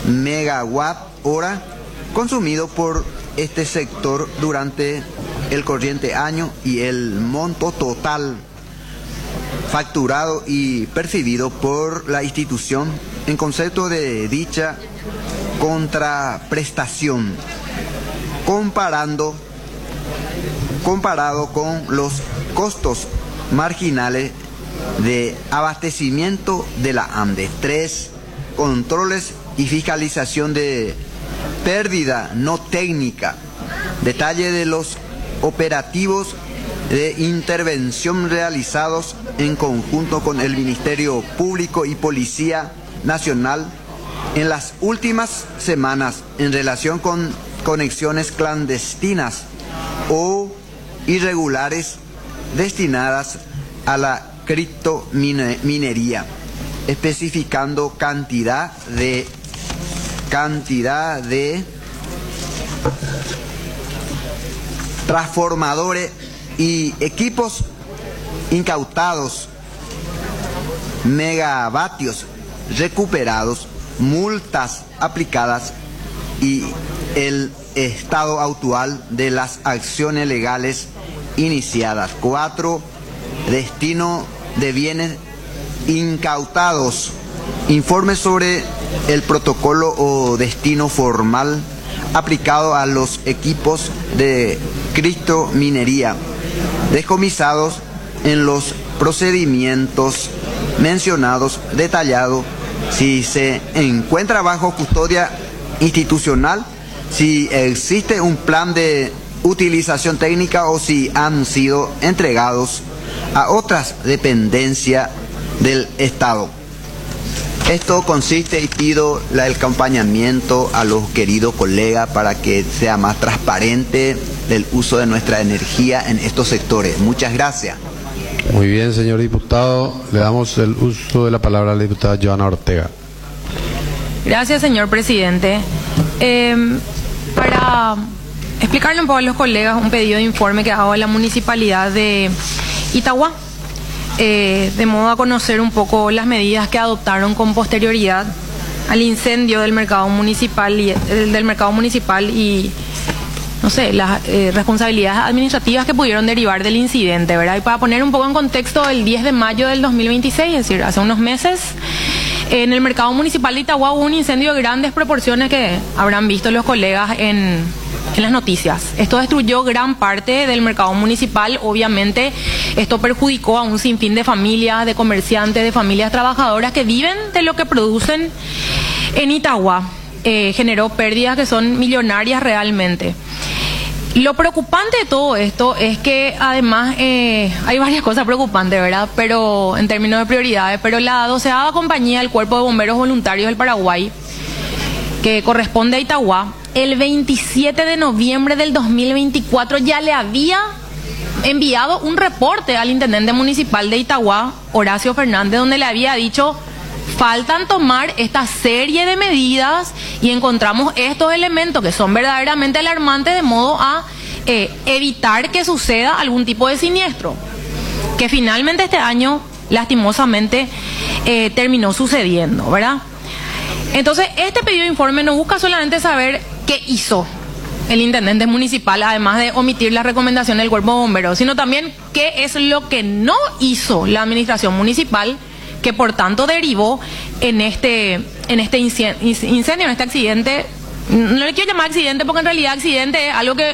megawatt hora consumido por este sector durante el corriente año y el monto total facturado y percibido por la institución en concepto de dicha contraprestación, comparado con los costos marginales de abastecimiento de la ANDE. 3. Controles y fiscalización de pérdida no técnica. Detalle de los operativos de intervención realizados en conjunto con el Ministerio Público y Policía Nacional en las últimas semanas en relación con conexiones clandestinas o irregulares destinadas a la criptominería, especificando cantidad de transformadores y equipos incautados, megavatios recuperados, multas aplicadas y el estado actual de las acciones legales iniciadas. 4. Destino de bienes incautados. Informe sobre el protocolo o destino formal aplicado a los equipos de criptominería decomisados en los procedimientos mencionados, detallado si se encuentra bajo custodia institucional, si existe un plan de utilización técnica o si han sido entregados a otras dependencias del Estado. Esto consiste, y pido el acompañamiento a los queridos colegas para que sea más transparente el uso de nuestra energía en estos sectores. Muchas gracias. Muy bien, señor diputado. Le damos el uso de la palabra a la diputada Joana Ortega. Gracias, señor presidente. Para explicarle un poco a los colegas un pedido de informe que hago a la municipalidad de Itagua, de modo a conocer un poco las medidas que adoptaron con posterioridad al incendio del mercado municipal y no sé, las responsabilidades administrativas que pudieron derivar del incidente, ¿verdad? Y para poner un poco en contexto, el 10 de mayo del 2026, es decir, hace unos meses, en el mercado municipal de Itagua hubo un incendio de grandes proporciones que habrán visto los colegas en las noticias. Esto destruyó gran parte del mercado municipal. Obviamente esto perjudicó a un sinfín de familias, de comerciantes, de familias trabajadoras que viven de lo que producen en Itagua. Generó pérdidas que son millonarias realmente. Lo preocupante de todo esto es que además hay varias cosas preocupantes, ¿verdad? Pero en términos de prioridades, pero la 12ª compañía del Cuerpo de Bomberos Voluntarios del Paraguay, que corresponde a Itagua, el 27 de noviembre del 2024 ya le había enviado un reporte al intendente municipal de Itagua, Horacio Fernández, donde le había dicho: faltan tomar esta serie de medidas y encontramos estos elementos que son verdaderamente alarmantes, de modo a evitar que suceda algún tipo de siniestro, que finalmente este año lastimosamente terminó sucediendo, ¿verdad? Entonces este pedido de informe no busca solamente saber qué hizo el intendente municipal, además de omitir las recomendaciones del Cuerpo de Bomberos, sino también qué es lo que no hizo la administración municipal, que por tanto derivó en este incendio, en este accidente. No le quiero llamar accidente porque en realidad accidente es algo que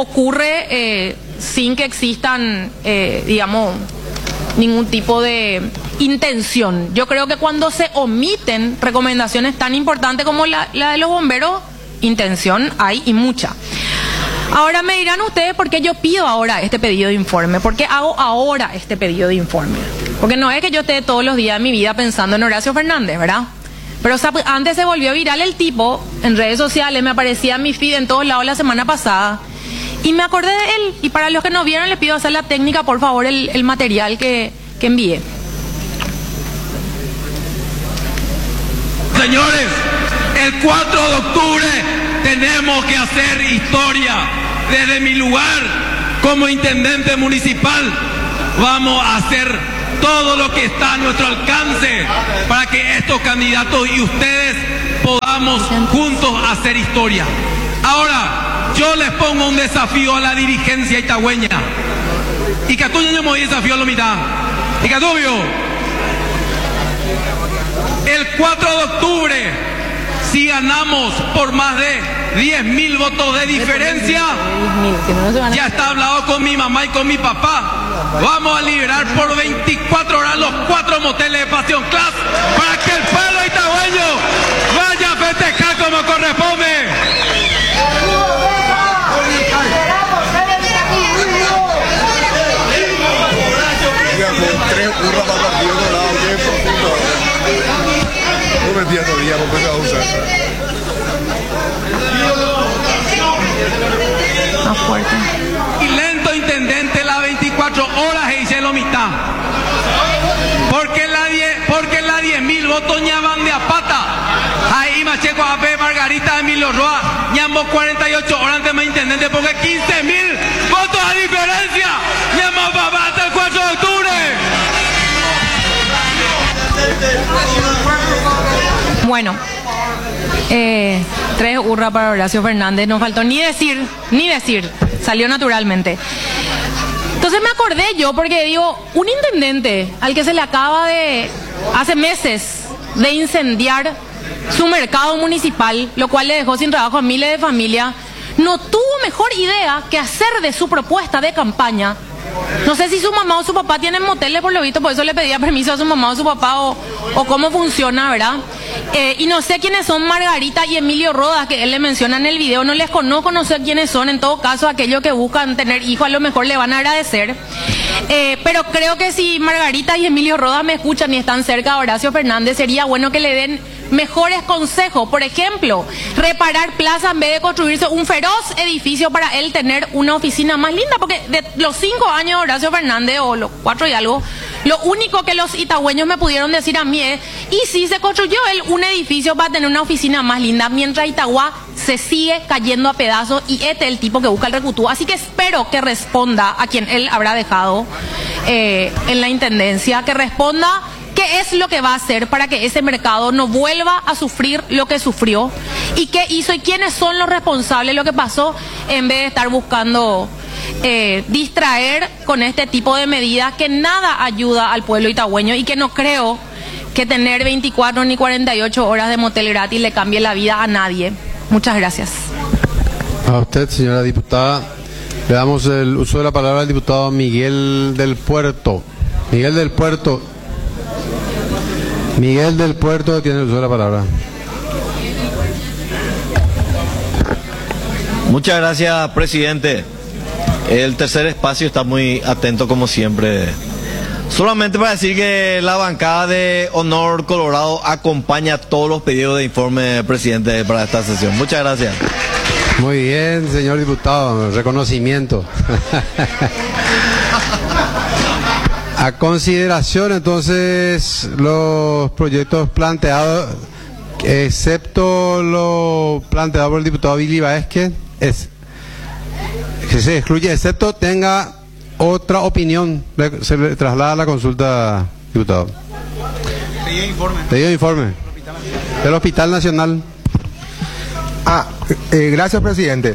ocurre sin que existan, digamos, ningún tipo de intención. Yo creo que cuando se omiten recomendaciones tan importantes como la de los bomberos, intención hay y mucha. Ahora me dirán ustedes por qué yo pido ahora este pedido de informe, por qué hago ahora este pedido de informe. Porque no es que yo esté todos los días de mi vida pensando en Horacio Fernández, ¿verdad? Pero antes se volvió viral el tipo en redes sociales, me aparecía en mi feed en todos lados la semana pasada y me acordé de él. Y para los que no vieron, les pido hacer la técnica, por favor, el material que envié. Señores, el 4 de octubre tenemos que hacer historia. Desde mi lugar como intendente municipal vamos a hacer todo lo que está a nuestro alcance para que estos candidatos y ustedes podamos vamos juntos a hacer historia. Ahora, yo les pongo un desafío a la dirigencia itagüeña. Y que tú yo me desafío a la mitad. Y que tú el 4 de octubre, si ganamos por más de 10.000 votos de diferencia, ya está hablado con mi mamá y con mi papá. Vamos a liberar por 24 horas los 4 moteles de Pasión Class para que el pueblo itagüeño vaya a festejar como corresponde. Más fuerte. Y lento, intendente, las 24 horas e hice lo mitad. Porque la 10.000 votos ya van de a pata. Ahí Macheco AP, Margarita, Emilio Roa, ñambo 48 horas antes de intendente, porque 15.000 votos a diferencia. Ñambo papá hasta el 4 de octubre. Bueno, 3 hurra para Horacio Fernández, no faltó ni decir, salió naturalmente. Entonces me acordé yo, porque digo, un intendente al que se le acaba hace meses, de incendiar su mercado municipal, lo cual le dejó sin trabajo a miles de familias, no tuvo mejor idea que hacer de su propuesta de campaña. No sé si su mamá o su papá tienen moteles, por lo visto, por eso le pedía permiso a su mamá o su papá, o cómo funciona, ¿verdad? Y no sé quiénes son Margarita y Emilio Rodas, que él le menciona en el video. No les conozco, no sé quiénes son. En todo caso, aquellos que buscan tener hijos a lo mejor le van a agradecer. Pero creo que si Margarita y Emilio Rodas me escuchan y están cerca de Horacio Fernández, sería bueno que le den mejores consejos. Por ejemplo, reparar plaza en vez de construirse un feroz edificio para él tener una oficina más linda, porque de los 5 años de Horacio Fernández, o los 4 y algo, lo único que los itagüeños me pudieron decir a mí es, y si se construyó él un edificio para tener una oficina más linda, mientras Itagua se sigue cayendo a pedazos, y este es el tipo que busca el recutú. Así que espero que responda a quien él habrá dejado en la intendencia, que responda qué es lo que va a hacer para que ese mercado no vuelva a sufrir lo que sufrió, y qué hizo y quiénes son los responsables de lo que pasó, en vez de estar buscando distraer con este tipo de medidas que nada ayuda al pueblo itagüeño, y que no creo que tener 24 ni 48 horas de motel gratis le cambie la vida a nadie. Muchas gracias. A usted, señora diputada, le damos el uso de la palabra al diputado Miguel del Puerto. Miguel del Puerto tiene el uso de la palabra. Muchas gracias, presidente. El tercer espacio está muy atento como siempre. Solamente para decir que la bancada de Honor Colorado acompaña todos los pedidos de informe, presidente, para esta sesión. Muchas gracias. Muy bien, señor diputado, reconocimiento. A consideración, entonces, los proyectos planteados, excepto lo planteado por el diputado Billy Báez, que se excluye, excepto tenga otra opinión, se le traslada a la consulta, diputado. Pedido informe del Hospital Nacional. Gracias, presidente.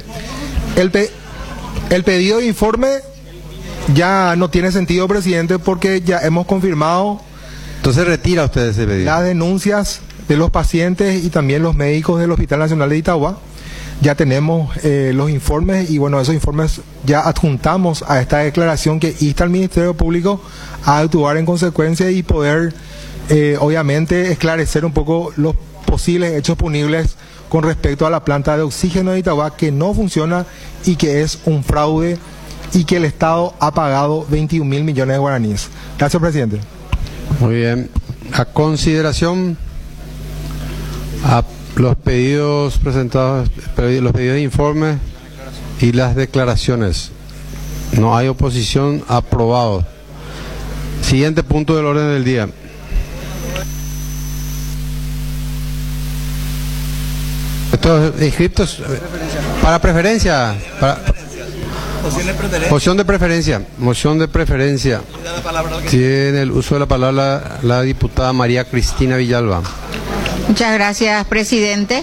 El pedido de informe ya no tiene sentido, presidente, porque ya hemos confirmado. Entonces retira usted ese pedido. Las denuncias de los pacientes y también los médicos del Hospital Nacional de Itagua. Ya tenemos los informes, y bueno, esos informes ya adjuntamos a esta declaración que insta al Ministerio Público a actuar en consecuencia y poder obviamente esclarecer un poco los posibles hechos punibles con respecto a la planta de oxígeno de Itagua, que no funciona y que es un fraude, y que el Estado ha pagado 21.000 millones de guaraníes. Gracias, presidente. Muy bien. A consideración, a los pedidos presentados, los pedidos de informe y las declaraciones. No hay oposición. Aprobado. Siguiente punto del orden del día. Estos inscriptos para preferencia. Moción de preferencia. Tiene el uso de la palabra la diputada María Cristina Villalba. Muchas gracias, presidente.